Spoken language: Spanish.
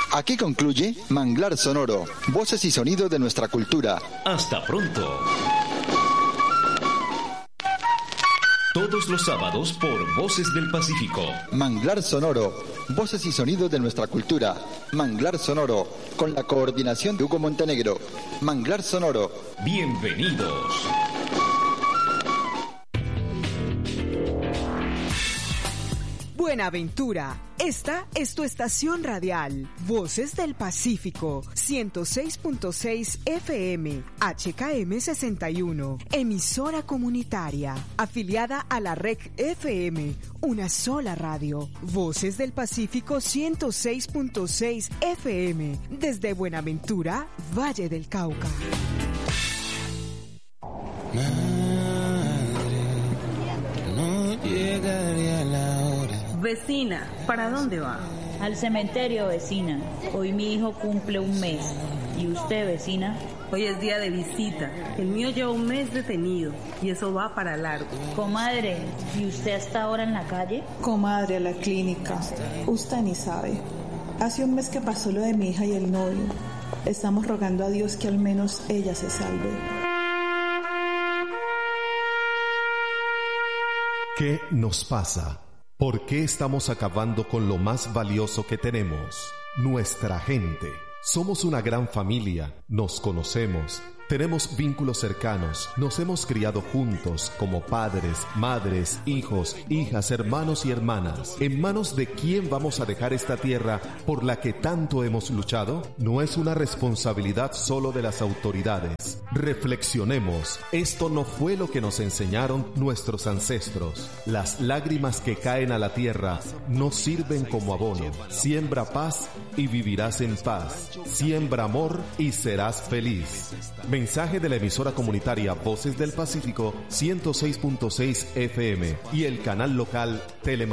Aquí concluye Manglar Sonoro, voces y sonidos de nuestra cultura. Hasta pronto. Todos los sábados por Voces del Pacífico. Manglar Sonoro, voces y sonidos de nuestra cultura. Manglar Sonoro, con la coordinación de Hugo Montenegro. Manglar Sonoro. Bienvenidos. Buenaventura, esta es tu estación radial, Voces del Pacífico, 106.6 FM, HKM 61, emisora comunitaria, afiliada a la REC FM, una sola radio, Voces del Pacífico 106.6 FM, desde Buenaventura, Valle del Cauca. Llegaría la hora. Vecina, ¿para dónde va? Al cementerio, vecina. Hoy mi hijo cumple un mes. ¿Y usted, vecina? Hoy es día de visita. El mío lleva un mes detenido y eso va para largo. Comadre, ¿y usted hasta ahora en la calle? Comadre, a la clínica. Usted ni sabe. Hace un mes que pasó lo de mi hija y el novio. Estamos rogando a Dios que al menos ella se salve. ¿Qué nos pasa? ¿Por qué estamos acabando con lo más valioso que tenemos? Nuestra gente. Somos una gran familia, nos conocemos, tenemos vínculos cercanos, nos hemos criado juntos como padres, madres, hijos, hijas, hermanos y hermanas. ¿En manos de quién vamos a dejar esta tierra por la que tanto hemos luchado? No es una responsabilidad solo de las autoridades. Reflexionemos, esto no fue lo que nos enseñaron nuestros ancestros. Las lágrimas que caen a la tierra no sirven como abono. Siembra paz y vivirás en paz. Siembra amor y serás feliz. Mensaje de la emisora comunitaria Voces del Pacífico 106.6 FM y el canal local Telemadrid.